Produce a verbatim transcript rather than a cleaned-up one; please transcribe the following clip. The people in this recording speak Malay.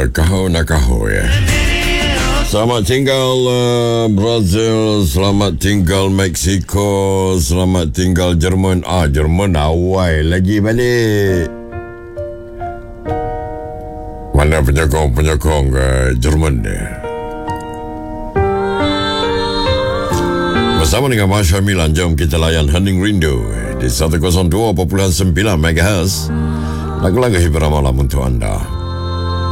uh, kahau nak kahau ya. Selamat tinggal uh, Brazil, selamat tinggal Mexico, selamat tinggal Jerman. Ah, Jerman awal lagi balik. Mana penyokong-penyokong uh, Jerman ni? Bersama dengan Masya Milan, jom kita layan Hening Rindu di seratus dua perpuluhan sembilan megahertz. Lagu-lagu hiburan malam untuk anda.